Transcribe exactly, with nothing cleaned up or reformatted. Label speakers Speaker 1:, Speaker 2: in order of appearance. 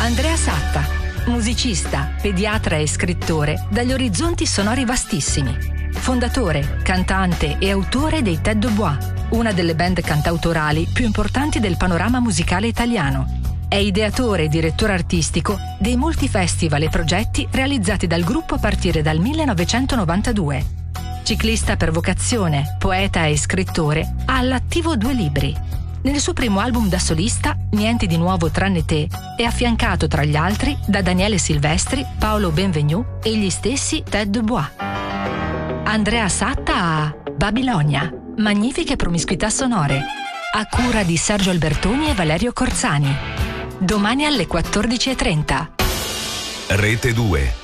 Speaker 1: Andrea Satta, musicista, pediatra e scrittore dagli orizzonti sonori vastissimi. Fondatore, cantante e autore dei Tête de Bois, una delle band cantautorali più importanti del panorama musicale italiano. È ideatore e direttore artistico dei molti festival e progetti realizzati dal gruppo a partire dal millenovecentonovantadue. Ciclista per vocazione, poeta e scrittore, ha all'attivo due libri. Nel suo primo album da solista, Niente di nuovo tranne te, è affiancato tra gli altri da Daniele Silvestri, Paolo Benvenu e gli stessi Tête de Bois. Andrea Satta a Babilonia, magnifiche promiscuità sonore, a cura di Sergio Albertoni e Valerio Corzani. Domani alle quattordici e trenta.
Speaker 2: Rete due.